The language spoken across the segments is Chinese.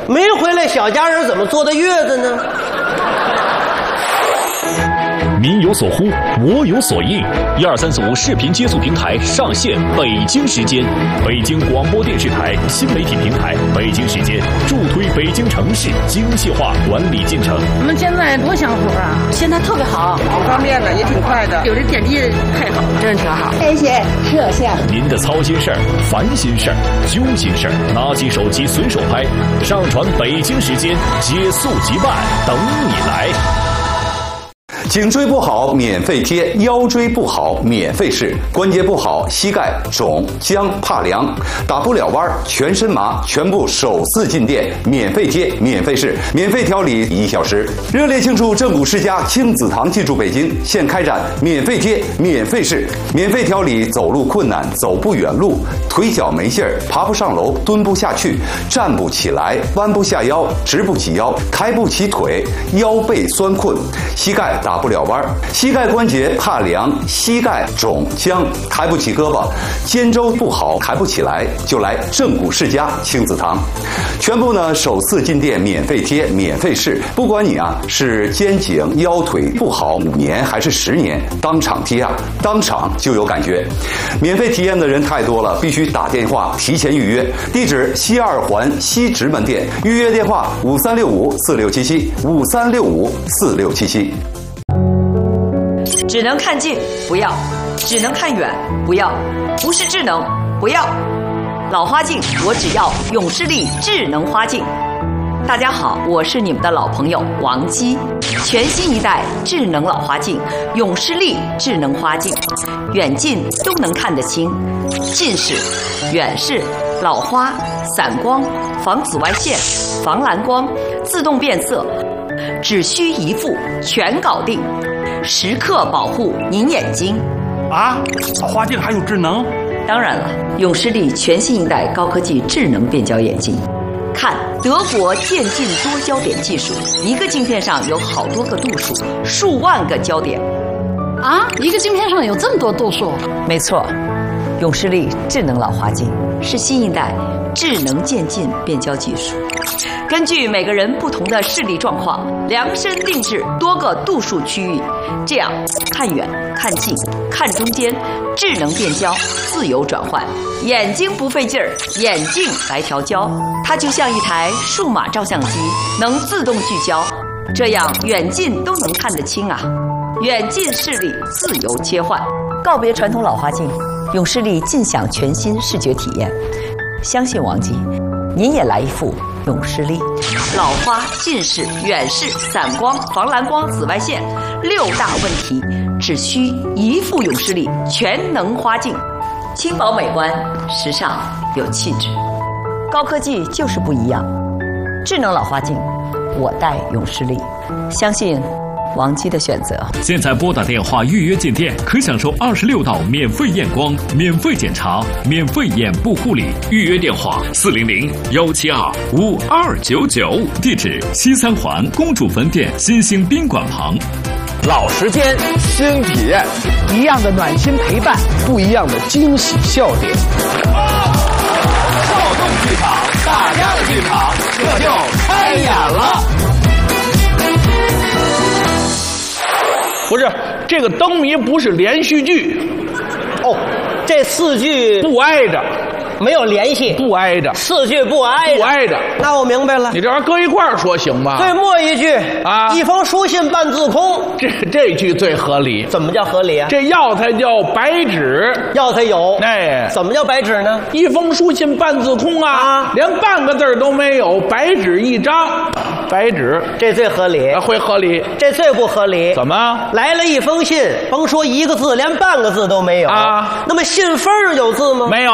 没回来，小家人怎么坐的月子呢？ 民有所呼，我有所应。12345视频接速平台上线北京时间，北京广播电视台新媒体平台北京时间助推北京城市精细化管理进程。 我们现在多享福啊！ 现在特别好， 挺方便的，也挺快的，有这点滴太好，真是挺好。 谢谢热线。 您的操心事儿、烦心事儿、揪心事儿，拿起手机随手拍，上传北京时间，接速即办，等你来。 颈椎不好免费贴，腰椎不好免费试，关节不好膝盖肿僵怕凉打不了弯全身麻，全部首次进店免费贴免费试免费调理1小时。热烈庆祝正骨世家亲子堂进驻北京，现开展免费贴免费试免费调理走路困难走不远路，腿脚没劲儿爬不上楼蹲不下去站不起来弯不下腰直不起腰抬不起腿腰背酸困膝盖打不了弯，膝盖关节怕凉，膝盖肿僵，抬不起胳膊，肩周不好，抬不起来，就来正骨世家亲子堂。全部呢首次进店免费贴免费试，不管你是肩颈腰腿不好5年还是10年，当场贴当场就有感觉。免费体验的人太多了，必须打电话提前预约。地址西2环西直门店，预约电话5365467753654677。 只能看近不要，只能看远不要，不是智能不要。老花镜我只要永视力智能花镜。大家好，我是你们的老朋友王姬。全新一代智能老花镜永视力智能花镜，远近都能看得清，近视、远视、老花、散光、防紫外线、防蓝光、自动变色，只需一副全搞定，时刻保护您眼睛。 老花镜还有智能？ 当然了，永视力全新一代高科技智能变焦眼镜。看德国渐进多焦点技术，一个镜片上有好多个度数，数万个焦点。 一个镜片上有这么多度数？ 没错，永视力智能老花镜是新一代智能渐进变焦技术，根据每个人不同的视力状况，量身定制多个度数区域，这样看远、看近、看中间，智能变焦，自由转换，眼睛不费劲儿，眼镜来调焦。它就像一台数码照相机，能自动聚焦，这样远近都能看得清啊！远近视力自由切换，告别传统老花镜，永视力尽享全新视觉体验。相信王姬，您也来一副永视力。老花、近视、远视、散光、防蓝光、紫外线6大问题，只需一副永视力全能花镜，轻薄美观，时尚有气质。高科技就是不一样，智能老花镜，我戴永视力，相信王姬的选择。 现在拨打电话预约进店，可享受26道免费验光、免费检查、免费眼部护理。预约电话400-172-5299，地址西3环公主坟店新兴宾馆旁。 老时间，新体验，一样的暖心陪伴，不一样的惊喜笑点。 少动剧场，大家的剧场，这就开演了。不是，这个灯谜不是连续剧。 这4句不挨着， 没有联系， 不挨着 4句不挨着， 不挨着。 那我明白了。 你这玩意儿搁一块儿说行吗？ 最末一句一封书信半自空， 这句最合理。 怎么叫合理啊？ 这药材叫白纸， 药材有。怎么叫白纸呢？ 一封书信半自空连半个字都没有，白纸一张，白纸， 这最合理。 会合理。 这最不合理。 怎么？ 来了一封信，甭说一个字，连半个字都没有那么信封有字吗？ 没有。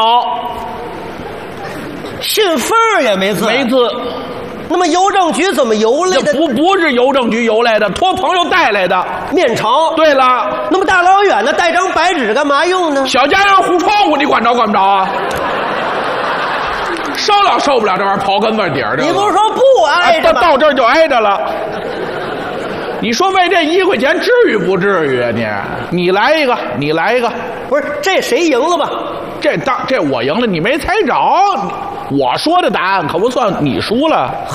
信封也没字。 没字。 那么邮政局怎么邮来的？ 不是邮政局邮来的，托朋友带来的。 面朝。 对了。 那么大老远的带张白纸干嘛用呢？ 小家人糊窗户，你管着管不着啊？受不了这玩意儿刨根问底儿的。 你不是说不挨着吗？ 到这儿就挨着了。你说为这1块钱至于不至于啊你来一个，你来一个。 不是，这谁赢了吧？ 这我赢了，你没猜着。我说的答案可不算你输了。